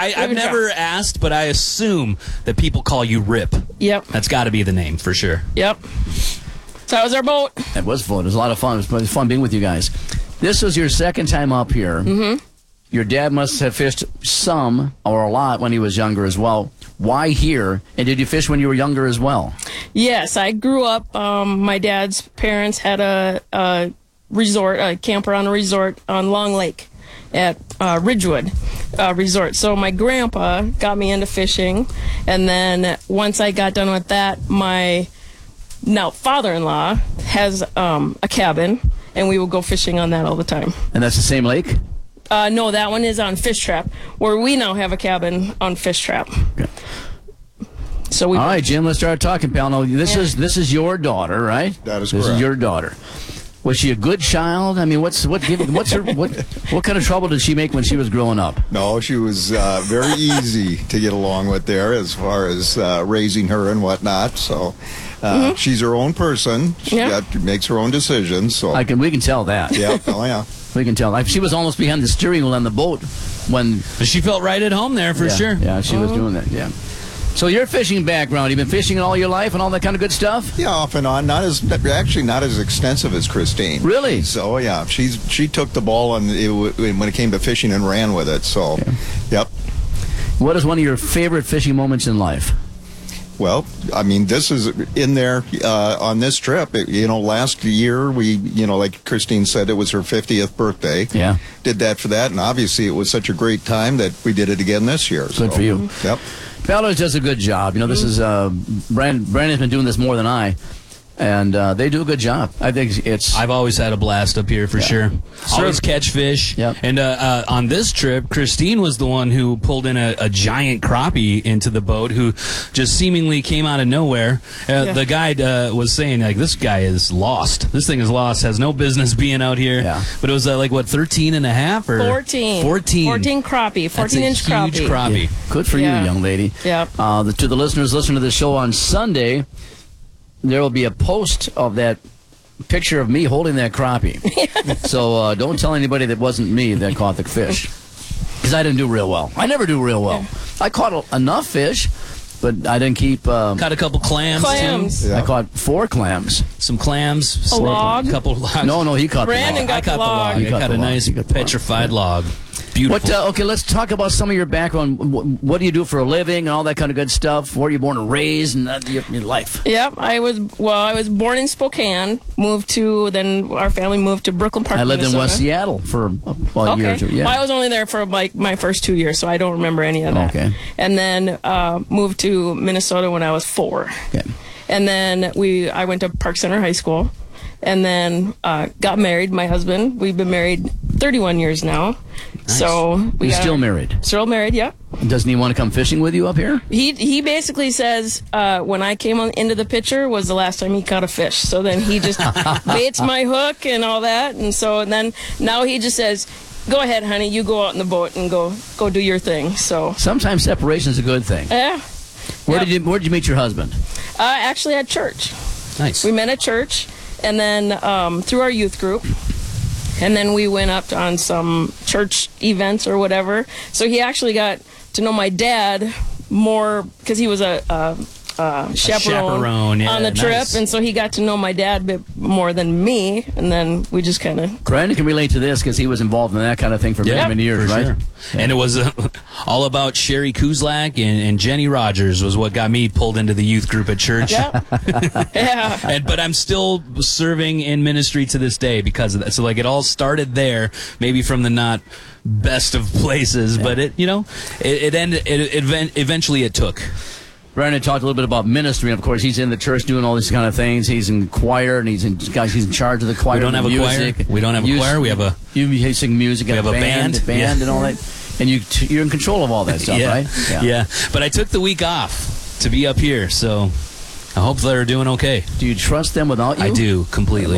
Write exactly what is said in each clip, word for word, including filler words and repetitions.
I, I've never asked, but I assume that people call you Rip. Yep. That's got to be the name for sure. Yep. So that was our boat. It was fun. It was a lot of fun. It was fun being with you guys. This was your second time up here. Mm-hmm. Your dad must have fished some or a lot when he was younger as well. Why here? And did you fish when you were younger as well? Yes, I grew up. Um, my dad's parents had a, a resort, a camper on a resort on Long Lake at uh, Ridgewood uh, Resort. So my grandpa got me into fishing, and then once I got done with that, my now father-in-law has um, a cabin, and we would go fishing on that all the time. And that's the same lake? Uh, no, that one is on Fish Trap, where we now have a cabin on Fish Trap. Okay. So we. All right, Jim, let's start talking, pal. Now, this Yeah. is this is your daughter, right? That is this correct. This is your daughter. Was she a good child? I mean, what's what? Give, what's her what? What kind of trouble did she make when she was growing up? No, she was uh, very easy to get along with there as far as uh, raising her and whatnot. So uh, Mm-hmm. she's her own person. She Yeah. got, makes her own decisions. So I can we can tell that. yeah, oh yeah. We can tell. Like, she was almost behind the steering wheel on the boat when. But she felt right at home there for yeah, sure. Yeah, she was doing that. Yeah. So your fishing background, you've been fishing all your life and all that kind of good stuff? Yeah, off and on. Not as actually not as extensive as Christine. Really? So yeah, she's she took the ball and it, when it came to fishing and ran with it. So, Yeah. yep. What is one of your favorite fishing moments in life? Well, I mean, this is in there uh, on this trip. It, you know, last year we, you know, like Christine said, it was her fiftieth birthday. Yeah. Did that for that, and obviously it was such a great time that we did it again this year. Good for you. Yep. Ballard does a good job. You know, this is uh, Brand, Brandon's been doing this more than I, and uh, they do a good job. I think it's. I've always had a blast up here for Yeah. sure. Sure. Always catch fish. Yep. And uh, uh, on this trip, Christine was the one who pulled in a, a giant crappie into the boat, who just seemingly came out of nowhere. Uh, Yeah. The guide uh, was saying, like, this guy is lost. This thing is lost. Has no business being out here. Yeah. But it was uh, like what, thirteen and a half or fourteen. fourteen. fourteen crappie. That's a fourteen inch huge crappie. crappie. Yeah. Good for Yeah. you, young lady. Yep. Uh, the, to the listeners listening to the show on Sunday, there will be a post of that picture of me holding that crappie. So uh, don't tell anybody that wasn't me that caught the fish, because I didn't do real well. I never do real well. Yeah. I caught a, enough fish, but I didn't keep. Um, Caught a couple clams, Clams. too. Yeah. I caught four clams. Some clams. some- log. A couple logs. No, no, he caught Brandon the log. I got caught the the log. log. You I caught caught the a log. nice You got the log. petrified Yeah. log. Beautiful. What, uh, okay, let's talk about some of your background. Wh- What do you do for a living and all that kind of good stuff? Where you born and raised and uh, your, your life? Yep, I was well. I was born in Spokane. Moved to then our family moved to Brooklyn Park. I lived Minnesota. in West Seattle for a, well, a Okay. year or two. Yeah. Well, I was only there for like my first two years, so I don't remember any of that. Okay. And then uh, moved to Minnesota when I was four. Okay. And then we, I went to Park Center High School, and then uh, got married. My husband, we've been married thirty-one years now. So we You're got- still married. Still married, yeah. Doesn't he want to come fishing with you up here? He he basically says uh, when I came on, into the picture was the last time he caught a fish. So then he just baits my hook and all that, and so and then now he just says, "Go ahead, honey, you go out in the boat and go go do your thing." So Sometimes separation is a good thing. yeah, Where Yep. did you Where did you meet your husband? uh, actually at church. Nice. We met at church, and then um, through our youth group, and then we went up on some church events or whatever. So he actually got to know my dad more because he was a, a, a chaperone, chaperone, yeah, on the trip, nice. and so he got to know my dad a bit more than me, and then we just kind of. Brandon can relate to this because he was involved in that kind of thing for many, Yeah, many years, for right? sure. And it was uh, all about Sherry Kuzlak and, and Jenny Rogers was what got me pulled into the youth group at church. Yeah, yeah. And, but I'm still serving in ministry to this day because of that. So like it all started there, maybe from the not best of places, but it, you know, it, it ended. It, it event- eventually it took. Brandon talked a little bit about ministry, and of course, he's in the church doing all these kind of things. He's in choir, and he's in guys. He's in charge of the choir. We don't the have a music. choir. We don't have a You- choir. We have a You, you sing music. We and have a band. band, Yeah. and all that. And you you're in control of all that stuff, yeah. right? Yeah. But I took the week off to be up here, so I hope they're doing okay. Do you trust them without you? I do completely.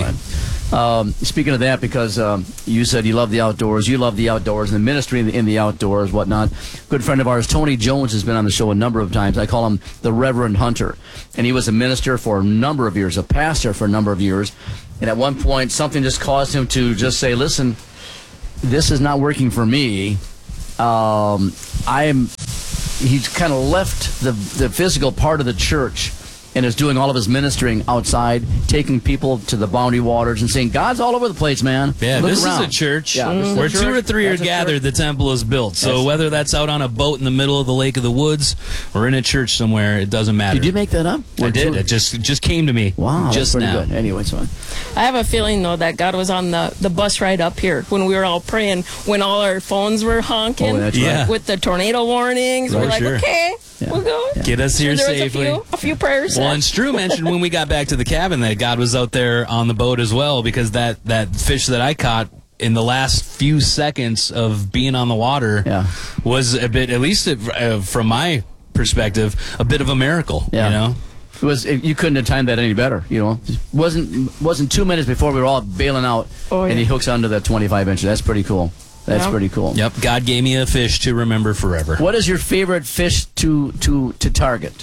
Um, speaking of that, because um, you said you love the outdoors, you love the outdoors, and the ministry in the, in the outdoors, whatnot. Good friend of ours, Tony Jones, has been on the show a number of times. I call him the Reverend Hunter, and he was a minister for a number of years, a pastor for a number of years. And at one point, something just caused him to just say, "Listen, this is not working for me. um, I'm. He's kind of left the the physical part of the church and is doing all of his ministering outside, taking people to the Boundary Waters and saying, God's all over the place, man. Yeah, Look this around. is a church Yeah, this is a where church. two or three are That's a gathered, church. the temple is built. So Yes. whether that's out on a boat in the middle of the Lake of the Woods or in a church somewhere, it doesn't matter. Did you make that up? I Or did. two- It just it just came to me. Wow, just that's pretty now. good. Anyway, so I have a feeling though that God was on the, the bus ride up here when we were all praying, when all our phones were honking Oh, that's Yeah. right. with the tornado warnings. Right. We're like, Sure. okay, Yeah. we'll go. Get us here there was safely. A few, a few prayers. Well, said. and Stu mentioned when we got back to the cabin that God was out there on the boat as well, because that, that fish that I caught in the last few seconds of being on the water Yeah. was a bit, at least uh, from my perspective, a bit of a miracle. Yeah. You know, it was you couldn't have timed that any better. You know, wasn't wasn't two minutes before we were all bailing out, Oh, and yeah. he hooks onto that twenty-five inch. That's pretty cool. That's Yeah. pretty cool. Yep, God gave me a fish to remember forever. What is your favorite fish to to to target?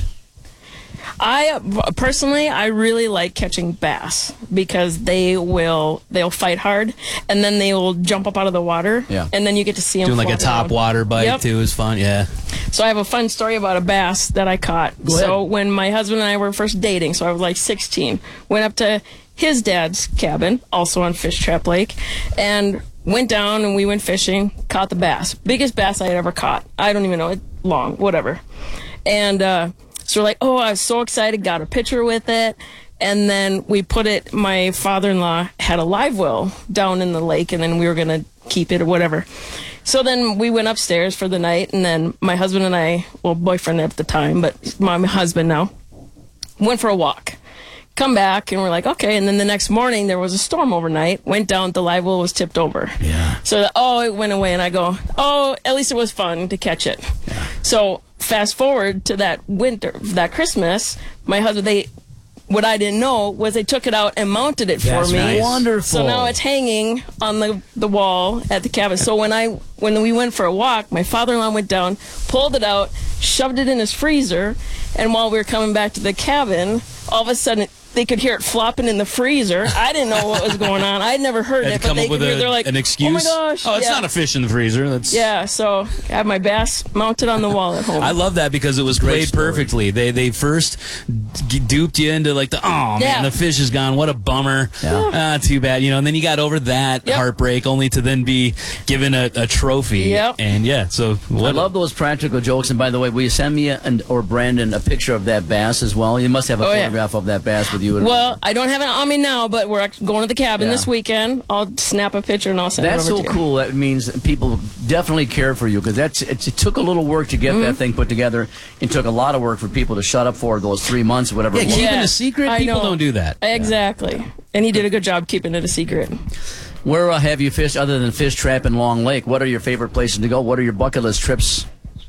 I personally, I really like catching bass because they will they'll fight hard and then they will jump up out of the water. Yeah. And then you get to see them Doing like a top water bite Yep. too is fun. Yeah. So I have a fun story about a bass that I caught. Go ahead. So when my husband and I were first dating, so I was like sixteen, went up to his dad's cabin, also on Fish Trap Lake, and went down and we went fishing, caught the bass. Biggest bass I had ever caught. I don't even know, it long, whatever. And uh, so we're like, oh, I was so excited, got a picture with it. And then we put it, my father-in-law had a live well down in the lake, and then we were going to keep it or whatever. So then we went upstairs for the night, and then my husband and I, well, boyfriend at the time, but my husband now, went for a walk. Come back, and we're like, okay. And then the next morning, there was a storm overnight. Went down, the live well was tipped over. Yeah. So, the, oh, it went away, and I go, oh, at least it was fun to catch it. Yeah. So fast forward to that winter, that Christmas, my husband, they, what I didn't know was they took it out and mounted it for That's me. nice. Wonderful. So now it's hanging on the, the wall at the cabin. So when I when we went for a walk, my father-in-law went down, pulled it out, shoved it in his freezer, and while we were coming back to the cabin, all of a sudden they could hear it flopping in the freezer. I didn't know what was going on. I'd never heard Had it, to but come they up with could hear. a, They're like, an excuse. "Oh my gosh!" Oh, it's yeah. not a fish in the freezer. That's Yeah, so I have my bass mounted on the wall at home. I love that because it was played story. perfectly. They they first d- duped you into like the oh man, Yeah. the fish is gone. What a bummer. Yeah. Ah, too bad. You know, and then you got over that Yep. heartbreak, only to then be given a, a trophy. Yep. And yeah, so what I love those practical jokes. And by the way, will you send me a, and, or Brandon a picture of that bass as well? You must have a Oh, yeah. photograph of that bass with you. and- Well, I don't have it on me now, but we're act- going to the cabin Yeah. this weekend. I'll snap a picture and I'll send That's it over so to you. cool. That means that people definitely care for you because that's it, it took a little work to get Mm-hmm. that thing put together. It took a lot of work for people to shut up for those three months or whatever. Yeah, it was. keeping Yeah, a secret. I People know. don't do that. Exactly. And he did a good job keeping it a secret. Where uh, have you fished other than Fish Trap and Long Lake? What are your favorite places to go? What are your bucket list trips?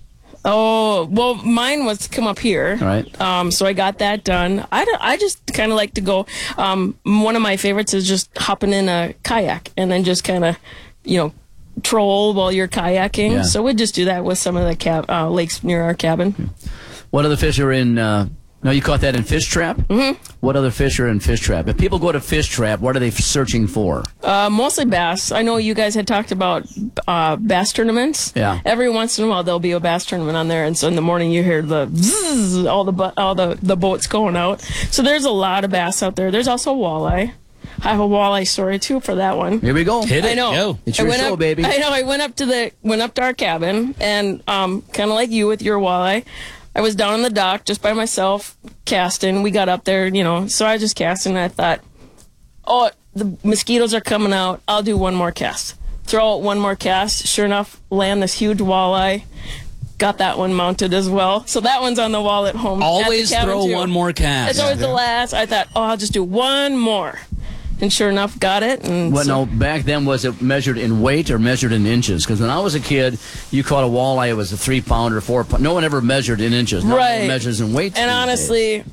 Oh, well, mine was to come up here. All right. Um, so I got that done. I, don't- I just kind of like to go. Um, one of my favorites is just hopping in a kayak and then just kind of, you know, troll while you're kayaking. Yeah. So we'd just do that with some of the cab- uh, lakes near our cabin. What other fish are in? Uh, no, you caught that in Fish Trap? Mm-hmm. What other fish are in Fish Trap? If people go to Fish Trap, what are they searching for? Uh, mostly bass. I know you guys had talked about uh, bass tournaments. Yeah. Every once in a while there'll be a bass tournament on there, and so in the morning you hear the zzz, all the bu- all the the boats going out. So there's a lot of bass out there. There's also walleye. I have a walleye story too for that one. Here we go. Hit it. I know. Go. It's I your went show, up, baby. I know. I went up to the went up to our cabin, and um, kind of like you with your walleye, I was down on the dock just by myself casting. We got up there, you know, so I was just casting. And I thought, oh, the mosquitoes are coming out. I'll do one more cast. Throw out one more cast. Sure enough, land this huge walleye. Got that one mounted as well. So that one's on the wall at home. at the Always cabin, throw too. one more cast. It's always the last. I thought, oh, I'll just do one more. And sure enough, got it. And Well, so- no, back then, was it measured in weight or measured in inches? Because when I was a kid, you caught a walleye, it was a three pounder, four pound. No one ever measured in inches. No Right. one measures in weight. And honestly,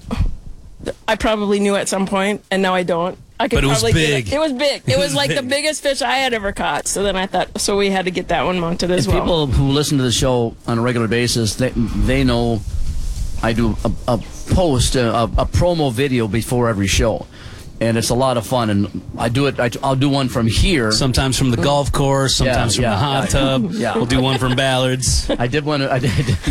I probably knew at some point, and now I don't. I could But it was probably get big. It. it was big. It, It was, was like the big. biggest fish I had ever caught. So then I thought, so we had to get that one mounted as And well. people who listen to the show on a regular basis, they they know I do a, a post, a, a promo video before every show. and it's a lot of fun. And I do it. I, I'll do one from here. Sometimes from the golf course, sometimes Yeah, from yeah, the hot yeah. tub. Yeah. We'll do one from Ballards. I did one. I did.